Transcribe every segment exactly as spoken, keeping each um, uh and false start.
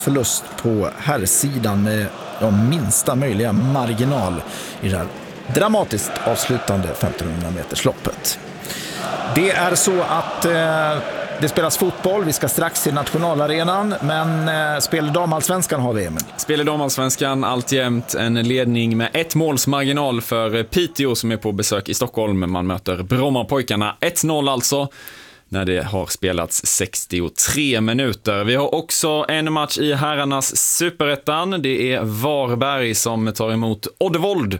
Förlust på herrsidan med de minsta möjliga marginal i det här dramatiskt avslutande femtonhundra metersloppet. Det är så att eh, det spelas fotboll. Vi ska strax till nationalarenan, men eh, spel i damallsvenskan har vi, Emil. Spel i damallsvenskan alltjämt en ledning med ett måls marginal för Piteå som är på besök i Stockholm. Man möter Brommapojkarna. ett noll alltså, när det har spelats sextiotre minuter. Vi har också en match i herrarnas superettan. Det är Varberg som tar emot Oddevold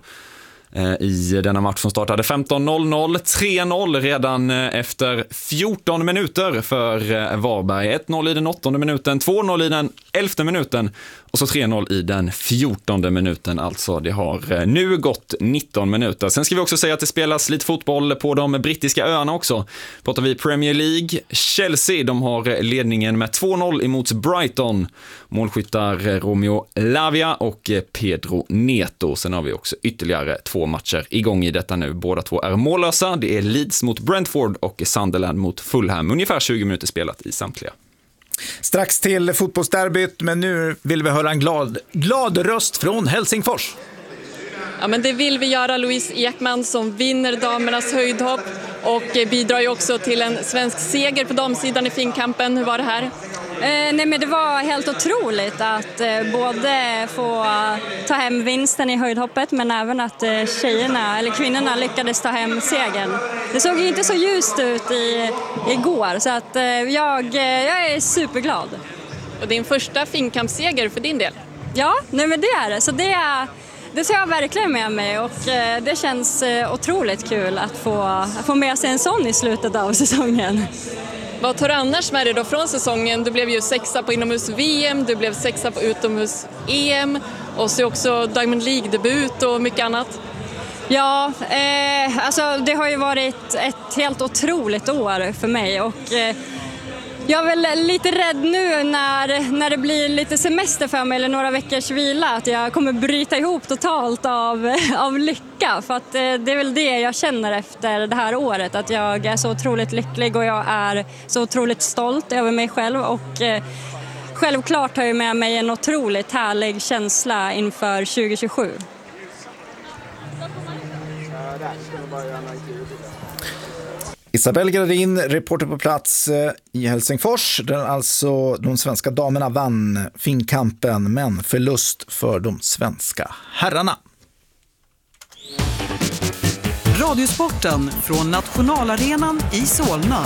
i denna match som startade femton noll noll. tre noll redan efter fjorton minuter för Varberg. ett noll i den åttonde minuten, två noll i den elfte minuten och så tre noll i den fjortonde minuten. Alltså det har nu gått nitton minuter. Sen ska vi också säga att det spelas lite fotboll på de brittiska öarna också. Pratar vi Premier League. Chelsea, de har ledningen med två noll emot Brighton. Målskyttar Romeo Lavia och Pedro Neto. Sen har vi också ytterligare två matcher igång i detta nu. Båda två är mållösa. Det är Leeds mot Brentford och Sunderland mot Fulham. Ungefär tjugo minuter spelat i samtliga. Strax till fotbollsderbyt, men nu vill vi höra en glad, glad röst från Helsingfors. Ja, men det vill vi göra. Louise Ekman som vinner damernas höjdhopp och bidrar ju också till en svensk seger på damsidan i finkampen. Hur var det här? Eh, nej men det var helt otroligt att eh, både få ta hem vinsten i höjdhoppet, men även att eh, tjejerna, eller kvinnorna, lyckades ta hem segern. Det såg ju inte så ljust ut i, igår, så att eh, jag, eh, jag är superglad. Och din första finkampsseger för din del? Ja, nej men det är det. Så det är... Det ser jag verkligen med mig och eh, det känns eh, otroligt kul att få, att få med sig en sån i slutet av säsongen. Vad tar du annars med dig då från säsongen? Du blev ju sexa på inomhus-V M, du blev sexa på utomhus-E M och så också Diamond League-debut och mycket annat. Ja, eh, alltså det har ju varit ett helt otroligt år för mig och eh, jag är väl lite rädd nu när, när det blir lite semester för mig eller några veckors vila att jag kommer bryta ihop totalt av, av lycka. För att det är väl det jag känner efter det här året. Att jag är så otroligt lycklig och jag är så otroligt stolt över mig själv. Och eh, självklart har jag med mig en otroligt härlig känsla inför tjugo tjugosju. Isabelle Gradin, reporter på plats i Helsingfors, där alltså de svenska damerna vann finkampen, men förlust för de svenska herrarna. Radiosporten från nationalarenan i Solna.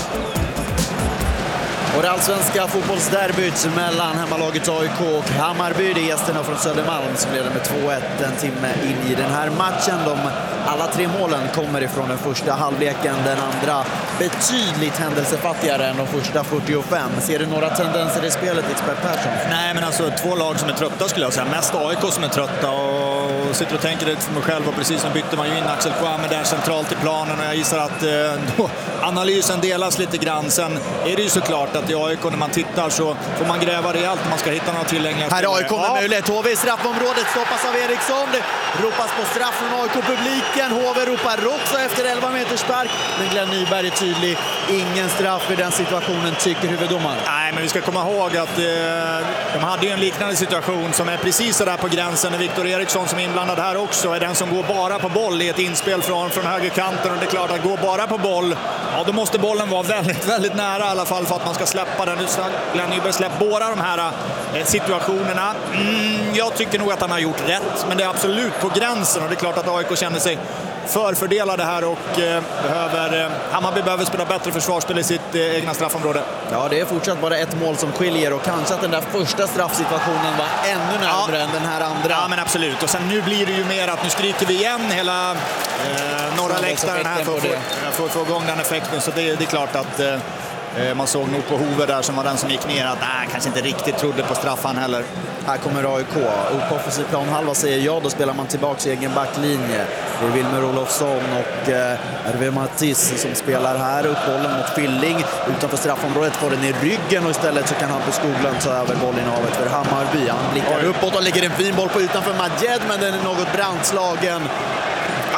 Och det allsvenska fotbollsderbyt mellan hemmalaget A I K och Hammarby. Det är gästerna från Södermalm som leder med två ett en timme in i den här matchen. De, alla tre målen kommer ifrån den första halvleken. Den andra betydligt händelsefattigare än de första fyrtiofem. Ser du några tendenser i spelet, expert Persson? Nej, men alltså två lag som är trötta skulle jag säga. Mest A I K som är trötta och sitter och tänker lite för mig själv. Och precis som bytte man ju in Axel Kouame där centralt i planen. Och jag gissar att eh, då, analysen delas lite grann. Sen är det ju såklart att i A I K när man tittar så får man gräva rejält om man ska hitta några tilläggliga. Här är A I K med ja. möjlighet. H V i straffområdet stoppas av Eriksson. Det ropas på straff från A I K-publiken. H V ropar också efter elva meters spark. Men Glenn Nyberg är tydlig. Ingen straff i den situationen, tycker huvuddomaren. Nej, men vi ska komma ihåg att eh, de hade ju en liknande situation som är precis så där på gränsen. När Viktor Eriksson som är inblandad här också är den som går bara på boll i ett inspel från, från högerkanten. Och det är klart att gå bara på boll, ja då måste bollen vara väldigt, väldigt nära i alla fall för att man ska släppa den. Glenn Nyberg släppt båda de här eh, situationerna. Mm, jag tycker nog att han har gjort rätt, men det är absolut på gränsen och det är klart att A I K känner sig förfördelade här och eh, behöver, eh, Hammarby behöver spela bättre försvarsspel i sitt eh, egna straffområde. Ja, det är fortsatt bara ett mål som skiljer och kanske att den där första straffsituationen var ännu närmare ja. än den här andra. Ja, men absolut. Och sen nu blir det ju mer att nu skriker vi igen hela eh, norra läktaren här för att få, få igång den effekten. Så det, det är klart att eh, man såg nog på Hove där som var den som gick ner att nej, kanske inte riktigt trodde på straffan heller. Här kommer A I K. Upp på offensiv planhalva säger ja, då spelar man tillbaka i egen backlinje. Det är Wilmer Olofsson och eh, R V Mattis som spelar här. Upp bollen mot Filling. Utanför straffområdet får den i ryggen och istället så kan Hampus Skoglund ta över bollinnehavet för Hammarby. Han blickar uppåt och lägger en fin boll på utanför Majed, men den är något brandslagen.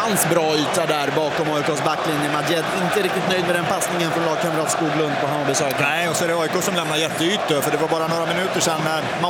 fanns bra yta där bakom A I K:s backlinje. Majed inte riktigt nöjd med den passningen från lagkamrat Skoglund på Hammarby Södra. Nej, och så är det A I K som lämnar jätteytor, för det var bara några minuter sedan när